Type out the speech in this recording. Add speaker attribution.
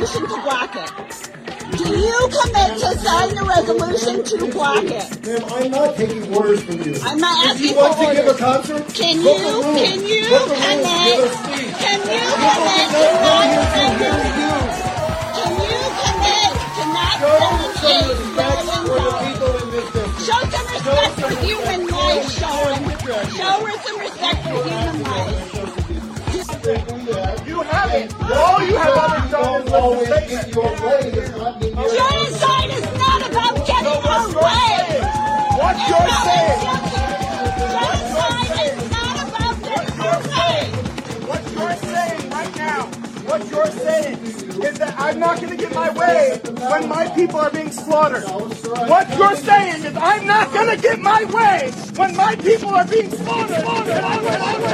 Speaker 1: resolution to block it? Do you commit to sign the resolution to block it?
Speaker 2: Ma'am, I'm not taking orders from you.
Speaker 1: I'm not asking
Speaker 2: for orders. If you want to give a
Speaker 1: orders.
Speaker 2: concert,
Speaker 1: Can
Speaker 2: book
Speaker 1: you
Speaker 2: a room.
Speaker 1: commit to not sending Can you commit to not sending aid Show some respect for human life, Sean. Show some respect for human life.
Speaker 3: You haven't. All you have ever done is
Speaker 2: get your way.
Speaker 1: Genocide is not about getting our way.
Speaker 3: What you're saying.
Speaker 1: Genocide is not about getting our way.
Speaker 3: What you're saying right now, what you're saying is that I'm not going to get my way when my people are being slaughtered. What you're saying is I'm not going to get my way when my people are being slaughtered.